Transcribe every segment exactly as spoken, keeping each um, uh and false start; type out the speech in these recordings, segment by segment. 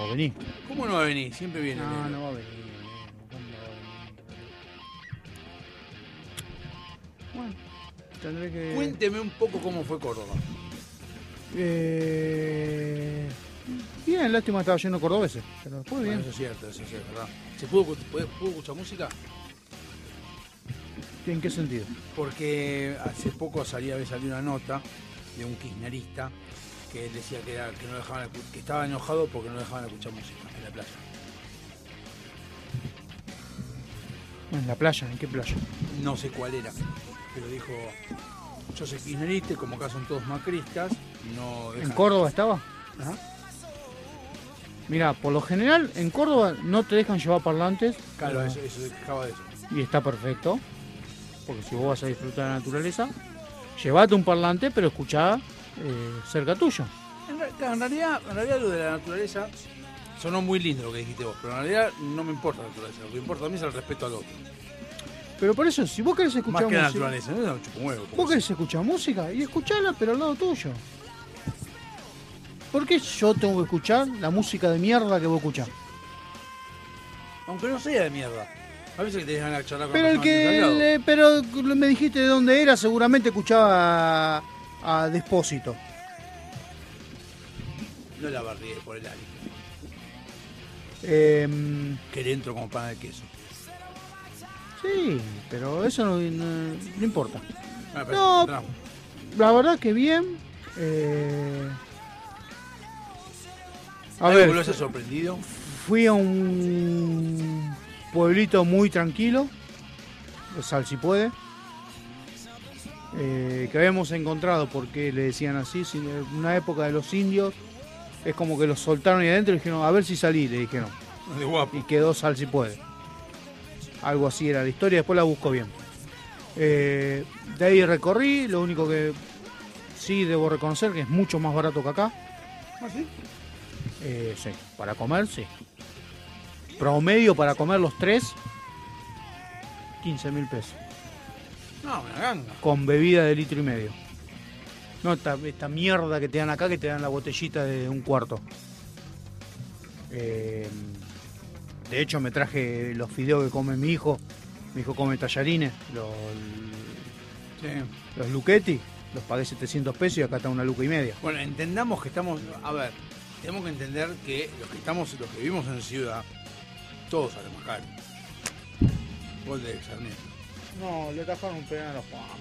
vení. ¿Cómo no va a venir? Siempre viene. No, Lelo. no va a venir. ¿Cuándo va a venir? Bueno, tendré que... Cuénteme un poco cómo fue Córdoba. Eh... Bien, lástima estaba lleno de cordobeses, pero después bien. Bueno, eso es cierto, eso es cierto, ¿verdad? ¿Se pudo, pudo, pudo escuchar música? ¿En qué sentido? Porque hace poco salía, había salido una nota de un kirchnerista que él decía que, era, que, no dejaban, que estaba enojado porque no dejaban escuchar música en la playa. En la playa, ¿en qué playa? No sé cuál era, pero dijo, yo soy kirchnerista y como acá son todos macristas, no dejan... ¿En Córdoba estaba? Ajá. Mira, por lo general en Córdoba no te dejan llevar parlantes. Claro, pero... eso, eso se quejaba de eso. Y está perfecto, porque si vos vas a disfrutar de la naturaleza, llevate un parlante, pero escuchá eh, cerca tuyo. En, re- claro, en realidad, en realidad lo de la naturaleza sonó muy lindo lo que dijiste vos, pero en realidad no me importa la naturaleza, lo que importa a mí es el respeto al otro. Pero por eso, si vos querés escuchar Más que la música, naturaleza, no es un chupomuevo. vos querés escuchar música y escuchala, pero al lado tuyo. ¿Por qué yo tengo que escuchar la música de mierda que vos escuchás? Aunque no sea de mierda. A veces que te dejan a charlar con Pero el personas que están que, al lado. le- pero me dijiste de dónde era, seguramente escuchaba a, a Despósito. No la barrié por el área. Eh, Que le entro como pan de queso. sí, pero eso no, no- no importa. Ah, pero No. entramos. La verdad que bien. Eh, a ¿Algo ver, que lo haya sorprendido? fui a un pueblito muy tranquilo, Sal si puede, eh, que habíamos encontrado, porque le decían así, si en una época de los indios, es como que los soltaron ahí adentro y dijeron, a ver si salí, le dijeron, De guapo. y quedó Sal si puede. Algo así era la historia, después la busco bien. Eh, de ahí recorrí, lo único que sí debo reconocer que es mucho más barato que acá. ¿Ah, sí? Eh, sí, para comer, sí. Promedio para comer los tres, quince mil pesos. No, una ganga. Con bebida de litro y medio. No, esta, esta mierda que te dan acá, que te dan la botellita de un cuarto. Eh, de hecho, me traje los fideos que come mi hijo. Mi hijo come tallarines, los, Sí. los Luchetti. Los pagué setecientos pesos y acá está una luca y media. Bueno, entendamos que estamos... A ver, tenemos que entender que los que estamos, los que vivimos en ciudad, todos salen más caro. Gol de Sarmiento. No, le atajaron un penal a Juan.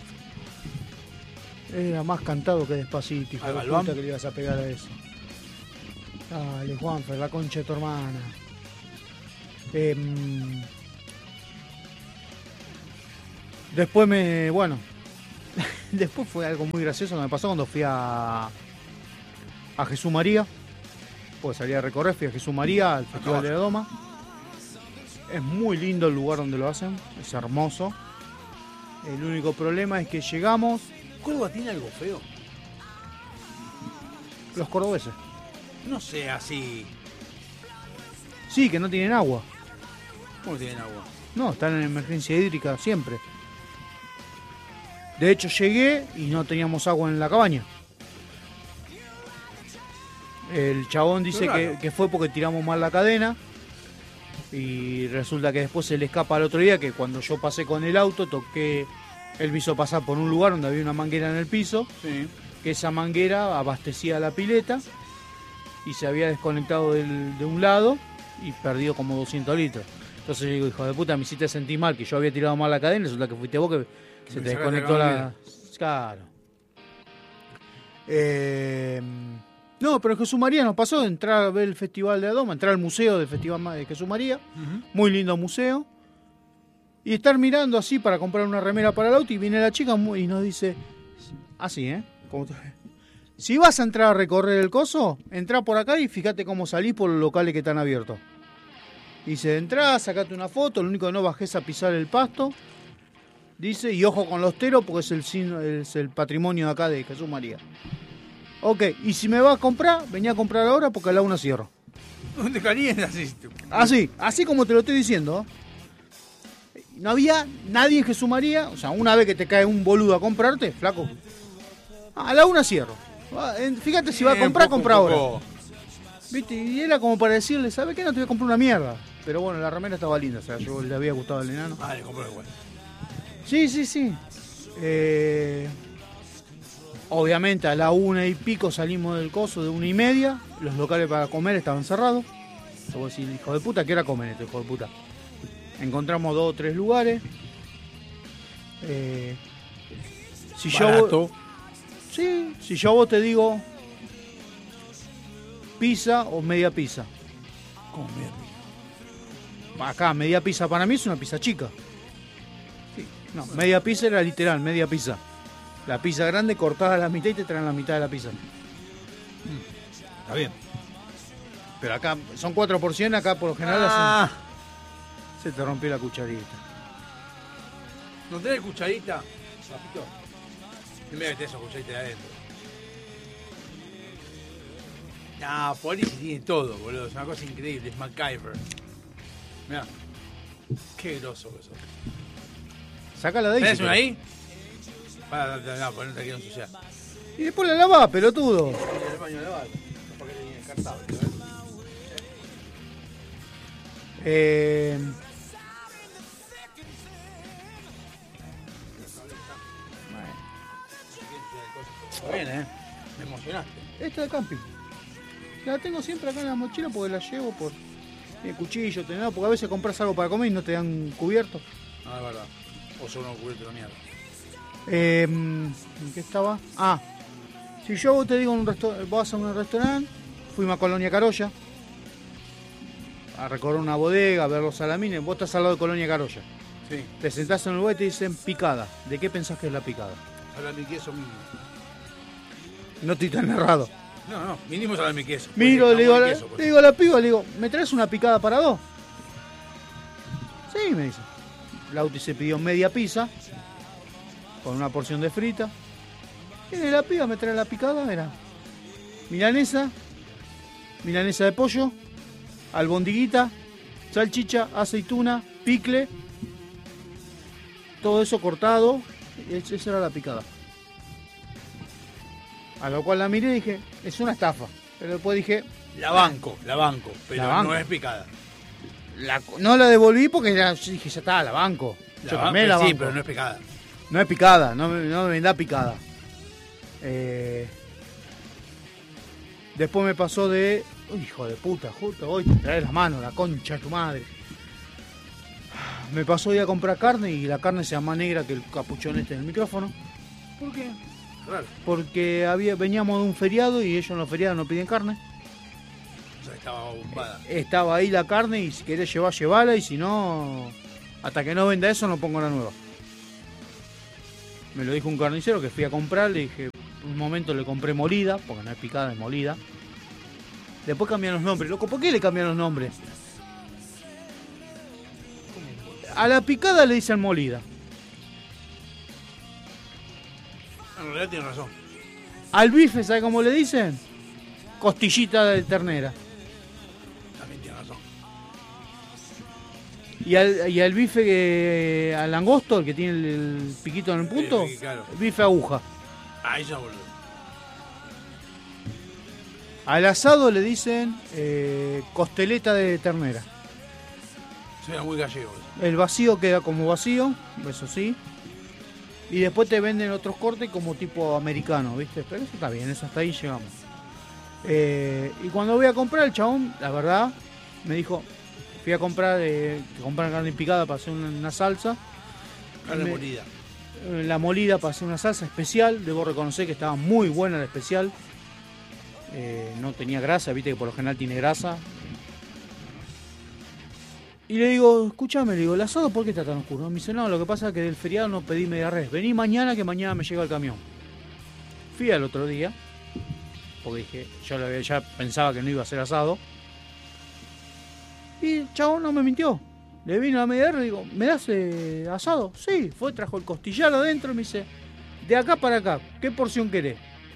Era más cantado que Despacito, hijo ¿A de Galván? puta, que le ibas a pegar a eso. Dale, Juanfer, la concha de tu hermana. Em, después me... Bueno. Después fue algo muy gracioso que me pasó cuando fui a... A Jesús María. Pues salí a recorrer, fui a Jesús María, al Festival de la Doma. Es muy lindo el lugar donde lo hacen, es hermoso. El único problema es que llegamos, ¿Córdoba tiene algo feo? los cordobeses. No sé, así... Sí, que no tienen agua. ¿Cómo tienen agua? No, están en emergencia hídrica siempre. De hecho, llegué y no teníamos agua en la cabaña. El chabón dice Qué que, raro. que fue porque tiramos mal la cadena. Y resulta que después se le escapa al otro día que cuando yo pasé con el auto, toqué. Él me hizo pasar por un lugar donde había una manguera en el piso. Sí. Que esa manguera abastecía la pileta. Y se había desconectado del- de un lado y perdió como doscientos litros. Entonces yo digo, hijo de puta, me hiciste sentir mal, que yo había tirado mal la cadena, y resulta que fuiste vos que se me te sacaste desconectó la la... manguera. Claro. Eh, No, pero Jesús María nos pasó de entrar a ver el Festival de Adoma, entrar al museo del Festival de Jesús María, Uh-huh. muy lindo museo, y estar mirando así para comprar una remera para el auto, y viene la chica muy- y nos dice, así, ¿eh? Como t- si vas a entrar a recorrer el coso, entrá por acá y fíjate cómo salís por los locales que están abiertos. Dice, entrá, sacate una foto, lo único que no bajes a pisar el pasto. Dice, y ojo con los teros porque es el, signo- es el patrimonio de acá de Jesús María. Ok, y si me vas a comprar, venía a comprar ahora porque a la una cierro. No te calientas así. Así, así como te lo estoy diciendo. No había nadie en Jesús María, o sea, una vez que te cae un boludo a comprarte, flaco. A la una cierro. Va, en- Fíjate si va a Eh, comprar, un poco, compra un ahora. poco. ¿Viste? Y era como para decirle, ¿sabes qué? No te voy a comprar una mierda. Pero bueno, la remera estaba linda, o sea, yo le había gustado al enano. Ah, le compró igual. Sí, sí, sí. Eh, obviamente a la una y pico salimos del coso, de una y media. Los locales para comer estaban cerrados. Yo voy a decir, hijo de puta, ¿qué hora comen esto, hijo de puta? Encontramos dos o tres lugares. Eh, si Barato. yo sí, si yo a vos te digo pizza o media pizza. ¿Cómo media pizza? Acá, media pizza para mí es una pizza chica. Sí. No, media pizza era literal, media pizza. La pizza grande cortada a la mitad y te traen la mitad de la pizza. Mm, está bien. Pero acá son cuatro porciones, acá por lo general Ah. hacen- se te rompió la cucharita. ¿No tenés cucharita? Papito. Primero que tenés esa cucharita de adentro. No, Police tiene todo, boludo. Es una cosa increíble. Es MacGyver. Mirá. Qué groso que sos. Sácala de ahí. ¿Tenés si una querés. ahí? Para, no, no, no te quiero ensuciar. Y después la lavás, pelotudo. En el baño de lavar. Porque es descartable, ¿verdad? Eh, Está bien, ¿eh? Me emocionaste. esta de camping. La tengo siempre acá en la mochila porque la llevo por el cuchillo, tenedor, porque a veces compras algo para comer y no te dan cubierto. No, es verdad. O son unos cubiertos de mierda. Eh, ¿En qué estaba? Ah, si yo vos te digo en un resto- vas a un restaurante, fuimos a Colonia Carolla a recorrer una bodega, a ver los salamines, vos estás al lado de Colonia Carolla. Sí. Te sentás en el lugar y te dicen picada. ¿De qué pensás que es la picada? Salame queso mínimo. No estoy tan errado. No, no, mínimo salame queso. Miro, Porque le digo, a jamón la, y queso, pues. le digo a la piba, le digo, ¿me traes una picada para dos? Sí, me dice. Lauti se pidió media pizza con una porción de frita. Y la piba me trae la picada, era milanesa, milanesa de pollo, albondiguita, salchicha, aceituna, picle, todo eso cortado, y esa esa era la picada. A lo cual la miré y dije, es una estafa. Pero después dije, La banco, la banco, pero La banco. no es picada. la- no la devolví porque ya, yo dije, ya está, la banco. La Yo banco, también la sí, banco. pero no es picada. No es picada, no me, no me vendá picada. Eh, después me pasó de. Uy, hijo de puta, justo hoy te traes la mano, la concha de tu madre. Me pasó de ir a comprar carne y la carne se llama negra que el capuchón este del micrófono. ¿Por qué? Claro. Porque había, veníamos de un feriado y ellos en los feriados no piden carne. O sea, estaba bombada. Estaba ahí la carne y si querés llevar, llevala y si no, hasta que no venda eso no pongo la nueva. Me lo dijo un carnicero que fui a comprar, le dije, un momento le compré molida, porque no es picada, es molida. Después cambian los nombres. Loco, ¿por qué le cambian los nombres? A la picada le dicen molida. En realidad tiene razón. Al bife, ¿sabe cómo le dicen? Costillita de ternera. También tiene razón. Y al, y al bife, que, al langosto, el que tiene el, el piquito en el punto, Sí, claro. bife aguja. Ah, eso boludo. Al asado le dicen eh, costeleta de ternera. Suena muy gallego eso. El vacío queda como vacío, eso sí. Y después te venden otros cortes como tipo americano, ¿viste? Pero eso está bien, eso hasta ahí llegamos. Eh, y cuando voy a comprar, el chabón, la verdad, me dijo, fui a comprar, eh, que comprar carne picada para hacer una, una salsa. Carne Me- molida. eh, La molida para hacer una salsa especial, debo reconocer que estaba muy buena la especial. Eh, no tenía grasa, viste que por lo general tiene grasa. Y le digo, escúchame, le digo, ¿el asado por qué está tan oscuro? Me dice, no, lo que pasa es que del feriado no pedí media res. Vení mañana que mañana me llega el camión. Fui al otro día, porque dije, yo lo había- ya pensaba que no iba a ser asado. Y el chabón no me mintió. Le vino a media res y digo, ¿me das eh, asado? Sí, fue, trajo el costillar adentro y me dice, de acá para acá, ¿qué porción querés?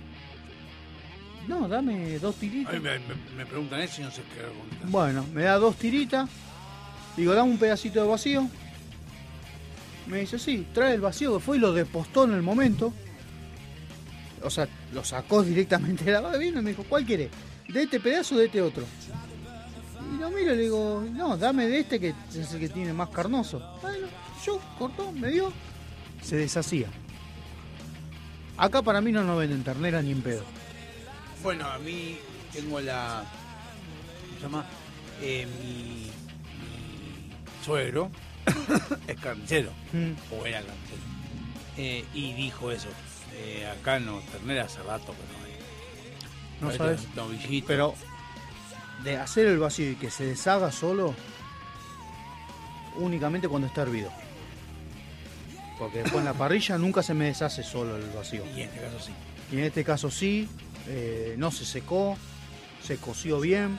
No, dame dos A tiritas. mí me, me- me preguntan eso y no sé qué contestar. Bueno, me da dos tiritas. Digo, dame un pedacito de vacío. Me dice, sí, trae el vacío, que fue y lo despostó en el momento. O sea, lo sacó directamente de la bebida y me dijo, ¿cuál querés? de este pedazo o de este otro. Y lo miro y le digo, no, dame de este que es el que tiene más carnoso. Bueno, yo cortó, me dio, se deshacía. Acá para mí no nos venden ternera ni en pedo. Bueno, a mí tengo la... ¿Cómo se llama? Eh, mi, mi suegro es carnicero, mm. o era carnicero. Eh, y dijo eso. Eh, acá no, ternera hace rato que no hay. No Ahorita sabes, novillito. pero de hacer el vacío y que se deshaga solo, únicamente cuando está hervido. Porque después en la parrilla nunca se me deshace solo el vacío. Y en este caso sí. Y en este caso sí, eh, no se secó, se coció bien.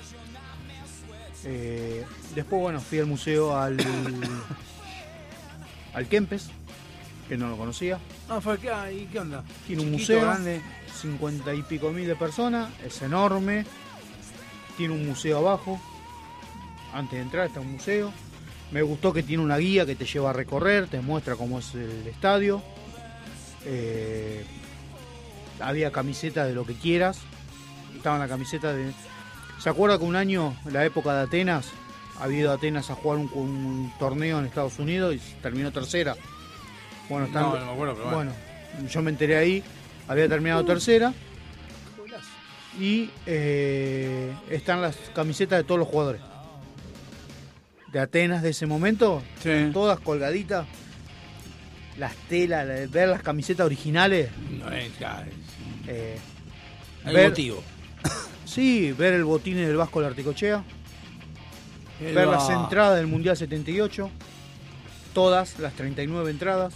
Eh, después, bueno, fui al museo al, al Kempes, que no lo conocía. Ah, fue acá, ¿y qué onda? Tiene un Chiquito, museo, grande. cincuenta y pico mil de personas, es enorme. Tiene un museo abajo. Antes de entrar está un museo. Me gustó que tiene una guía que te lleva a recorrer, te muestra cómo es el estadio. Eh, había camisetas de lo que quieras. Estaban la camiseta de... ¿Se acuerda que un año, en la época de Atenas, había ido a Atenas a jugar un, un torneo en Estados Unidos y terminó tercera? Bueno, están, no, no me acuerdo, pero bueno. bueno, yo me enteré ahí, había terminado uh, tercera. Y eh, están las camisetas de todos los jugadores de Atenas de ese momento, sí. Todas colgaditas, las telas, ver las camisetas originales. No es, ya, es... Eh, el ver, motivo. Sí, ver el botín del Vasco de la Articochea, el ver va... las entradas del Mundial setenta y ocho, todas las treinta y nueve entradas.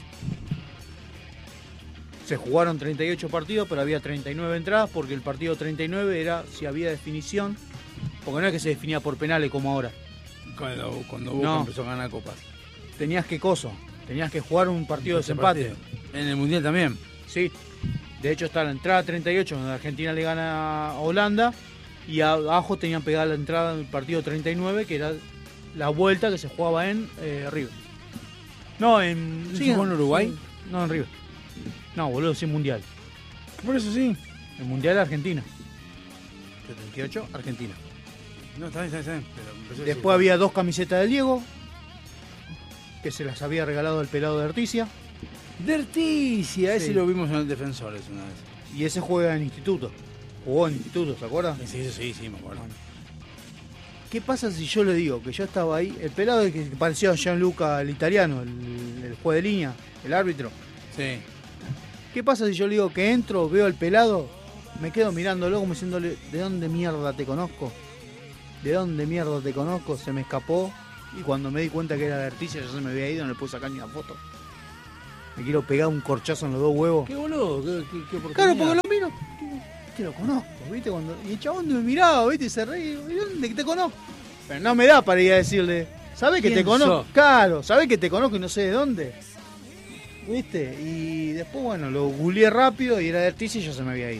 Se jugaron treinta y ocho partidos, pero había treinta y nueve entradas porque el partido treinta y nueve era si había definición, porque no es que se definía por penales como ahora. Cuando, cuando Boca no. empezó a ganar copas. Tenías que coso, tenías que jugar un partido de desempate. En el Mundial también. Sí, de hecho está la entrada treinta y ocho, donde Argentina le gana a Holanda, y abajo tenían pegada la entrada del partido treinta y nueve, que era la vuelta que se jugaba en eh, River. No, en... ¿Sí, jugó en Uruguay? Sí, no, en River. No, boludo, sí, Mundial. Por eso sí. El Mundial de Argentina. setenta y ocho, Argentina. No, está bien, está bien. Pero después había dos camisetas de Diego, que se las había regalado el pelado de Articia. De Articia, ese sí. Lo vimos en el Defensores una vez. Y ese juega en Instituto. Jugó en Instituto, ¿se acuerdan? Sí, sí, sí, sí, me acuerdo. Bueno. ¿Qué pasa si yo le digo que yo estaba ahí? El pelado que parecía a Gianluca, el italiano, el, el juez de línea, el árbitro. Sí. ¿Qué pasa si yo le digo que entro, veo al pelado, me quedo mirándolo como diciéndole, ¿de dónde mierda te conozco? ¿De dónde mierda te conozco? Se me escapó y cuando me di cuenta que era de Articia ya se me había ido, no le pude sacar ni una foto. Me quiero pegar un corchazo en los dos huevos. ¿Qué boludo? ¿Qué, qué, qué claro, porque lo miro, te lo conozco, ¿viste? Cuando, y el chabón me miraba, ¿viste? Y se reía, ¿de dónde te conozco? Pero no me da para ir a decirle, ¿sabés que te conozco? Sos? Claro, ¿sabés que te conozco y no sé de dónde? ¿Viste? Y después, bueno, lo googleé rápido y era de Articia y ya se me había ido.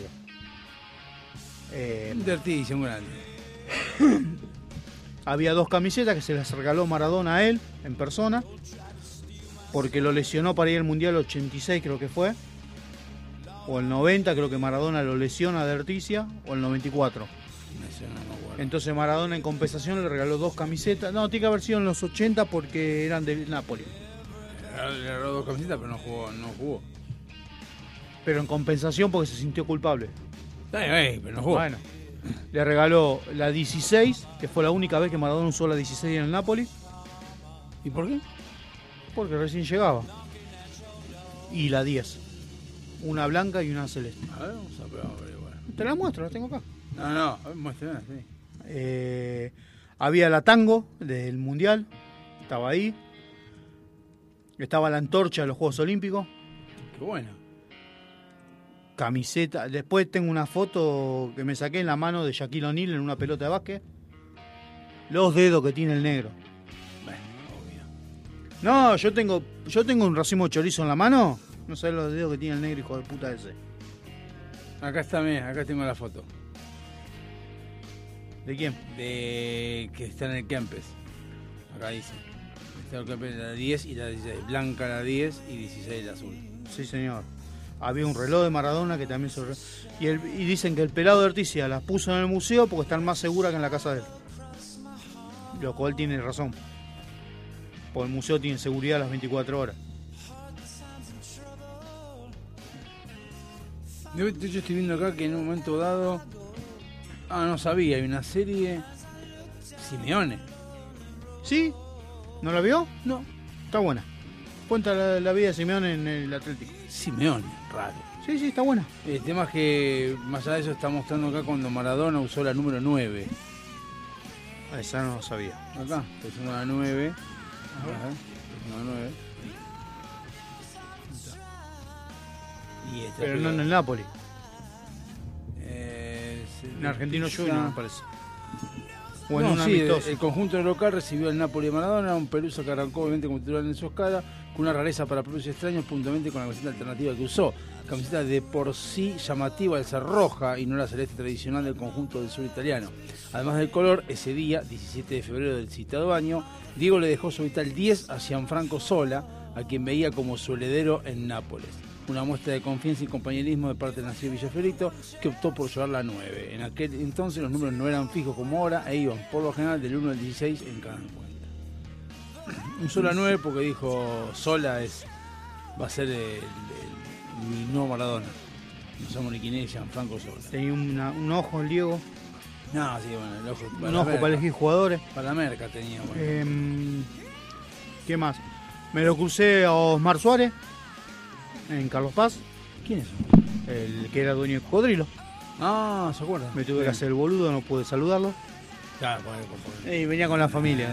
Eh, de Articia, un grande. Había dos camisetas que se las regaló Maradona a él, en persona, porque lo lesionó para ir al Mundial ochenta y seis, creo que fue. O el noventa, creo que Maradona lo lesiona de Articia, o el noventa y cuatro. Entonces Maradona en compensación le regaló dos camisetas. No, tiene que haber sido en los ochenta porque eran de Napoli. Le regaló dos camisetas, pero no jugó, no jugó. Pero en compensación porque se sintió culpable. Sí, hey, pero no jugó. Bueno, le regaló la dieciséis, que fue la única vez que Maradona usó la dieciséis en el Napoli. ¿Y por qué? Porque recién llegaba. Y la diez. Una blanca y una celeste. A ver, vamos a ver, vamos a ver igual. Te la muestro, la tengo acá. No, no, muéstrala, sí. Eh, había la tango del Mundial, estaba ahí. Estaba la antorcha de los Juegos Olímpicos. Qué bueno. Camiseta. Después tengo una foto que me saqué en la mano de Shaquille O'Neal en una pelota de básquet. Los dedos que tiene el negro. Bueno, obvio. No, yo tengo, yo tengo un racimo de chorizo en la mano. No sabés los dedos que tiene el negro, hijo de puta ese. Acá está, mira, acá tengo la foto. ¿De quién? De que está en el Kempes. Acá dice. Está en el Kempes la diez y la dieciséis. Blanca la diez y dieciséis la azul. Sí, señor. Había un reloj de Maradona que también se... Y, el, y dicen que el pelado de Orticia las puso en el museo porque están más seguras que en la casa de él. Lo cual tiene razón. Porque el museo tiene seguridad las veinticuatro horas. De hecho, estoy viendo acá que en un momento dado... Ah, no sabía, hay una serie... Simeone. ¿Sí? ¿No la vio? No. Está buena. Cuenta la, la vida de Simeone en el Atlético. Simeone, raro. Sí, sí, está buena. El tema es que, más allá de eso, está mostrando acá cuando Maradona usó la número nueve. Esa no lo sabía. Acá, está usando la nueve. Ajá. Está usando la nueve. Y esta Pero no en el Napoli. Eh, en Argentino Junior, me parece. O en no, un sí, amistoso. el conjunto local recibió al Napoli de Maradona, un Pelusa que arrancó obviamente como titular en su escala, con una rareza para propios extraños, puntualmente con la camiseta alternativa que usó. Camiseta de por sí llamativa al ser roja y no la celeste tradicional del conjunto del sur italiano. Además del color, ese día, diecisiete de febrero del citado año, Diego le dejó su vital diez a Gianfranco Sola, a quien veía como su heredero en Nápoles. Una muestra de confianza y compañerismo de parte del nacido Villafiorito, que optó por llevar la nueve. En aquel entonces los números no eran fijos como ahora e iban por lo general del uno al dieciséis en cada encuentro. Usó la nueve porque dijo Sola es va a ser el, el, mi nuevo Maradona. No somos ni quién es Gianfranco Sola. Tenía una, un ojo el Diego. No, sí, bueno, el ojo para Un ojo merca, para elegir jugadores. Para la merca tenía, bueno. Eh, ¿Qué más? Me lo crucé a Osmar Suárez en Carlos Paz. ¿Quién es? El que era dueño de Cocodrilo. Ah, ¿se acuerdan? Me tuve Bien. que hacer el boludo, no pude saludarlo. Claro, por ahí, por ahí. Y venía con la familia.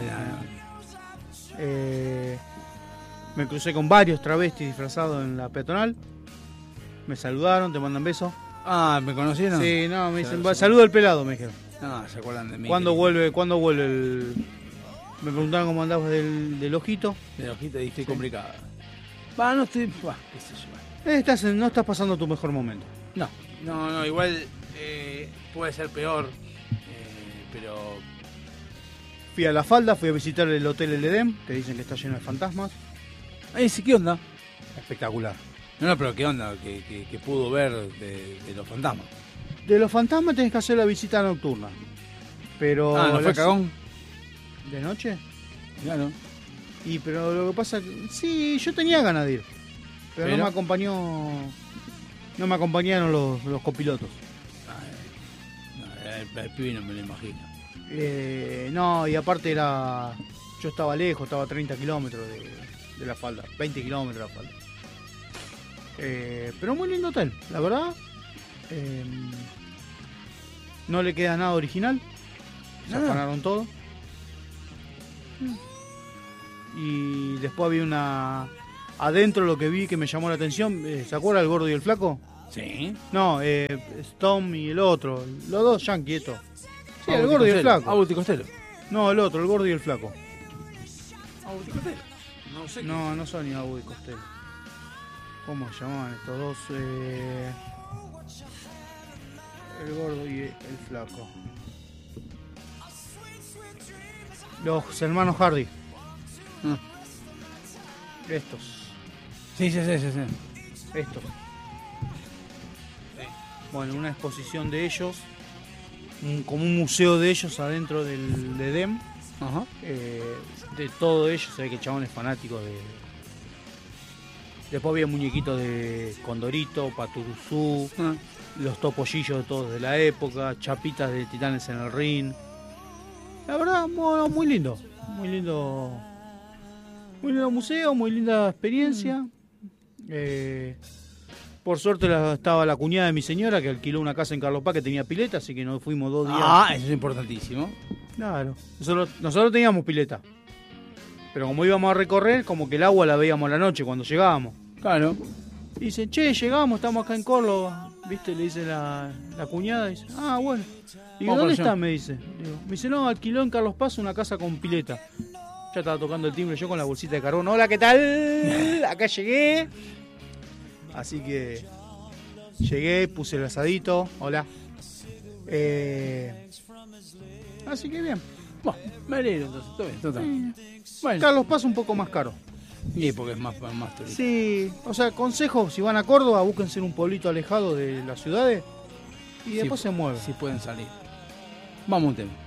Eh, me crucé con varios travestis disfrazados en la peatonal. Me saludaron, te mandan besos. Ah, ¿me conocieron? Sí, no, me dicen, saluda al pelado, me dijeron. Ah, se acuerdan de mí. ¿Cuándo vuelve, ¿cuándo vuelve el...? Me preguntaron cómo andabas del, del ojito. Del ojito, y estoy sí. complicada. Va, no estoy... Va, qué sé yo. Eh, estás, no estás pasando tu mejor momento. No, no, no, igual eh, puede ser peor, eh, pero... Fui a La Falda, fui a visitar el Hotel El Edén, que dicen que está lleno de fantasmas. Ay, sí, ¿qué onda? Espectacular. No, no, pero ¿qué onda? ¿Qué, qué, qué pudo ver de, de los fantasmas? De los fantasmas tenés que hacer la visita nocturna. Pero... Ah, ¿no fue cagón? ¿De noche? Claro. Y pero lo que pasa que... Sí, yo tenía ganas de ir. Pero, pero... no me acompañó... No me acompañaron los, los copilotos. Ah, no, el, el pibe no me lo imagino. Eh, no, y aparte era... Yo estaba lejos, estaba a treinta kilómetros de, de La Falda. veinte kilómetros de La Falda. Eh, pero muy lindo hotel, la verdad. Eh, no le queda nada original. Se afanaron todo. Y después había una... Adentro lo que vi que me llamó la atención, ¿se acuerda el gordo y el flaco? Sí. No, eh, Storm y el otro, los dos yanquis estos. Sí, el gordo y el flaco. Abuti Costello. No, el otro, el gordo y el flaco. Abuti Costello. No sé. No, no son ni Abuti Costello. ¿Cómo se llamaban estos dos? Eh... El gordo y el flaco. Los hermanos Hardy. Ah. Estos. Sí, sí, sí, sí, sí. Estos. Sí. Bueno, una exposición de ellos, un, como un museo de ellos adentro del de Edén. Ajá. Eh, de todo ellos, se ve que el chabón es fanático de... Después había muñequitos de Condorito, Paturuzú, ah. los topollillos de todos de la época, chapitas de Titanes en el Ring. La verdad, muy, muy lindo, muy lindo, muy lindo museo, muy linda experiencia. Mm. Eh, por suerte la, estaba la cuñada de mi señora que alquiló una casa en Carlos Paz que tenía pileta, así que nos fuimos dos días. Ah, eso es importantísimo. Claro, nosotros, nosotros teníamos pileta, pero como íbamos a recorrer, como que el agua la veíamos a la noche cuando llegábamos. Claro. Y dice, che, llegamos, estamos acá en Córdoba. ¿Viste? Le dice la, la cuñada. Dice, ah, bueno. Digo, Vamos ¿dónde está? Me dice. Digo, me dice, no, alquiló en Carlos Paz una casa con pileta. Ya estaba tocando el timbre yo con la bolsita de carbón. Hola, ¿qué tal? Acá llegué. Así que llegué, puse el asadito. Hola. Eh, así que bien. Bueno, me alegro entonces. Todo bien, todo bien. Sí. Bueno. Carlos Paz un poco más caro. Sí, porque es más, más turístico. Sí, o sea, consejo, si van a Córdoba, búsquense en un pueblito alejado de las ciudades y después Sí, se mueven. Si pueden salir. Vamos a un tema.